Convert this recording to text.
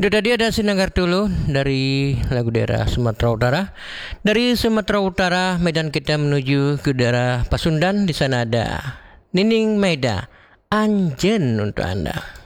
Itu tadi ada Sinanggar Tulu dari lagu daerah Sumatera Utara. Dari Sumatera Utara, Medan kita menuju ke daerah Pasundan. Di sana ada Nining Maida, Anjen untuk Anda.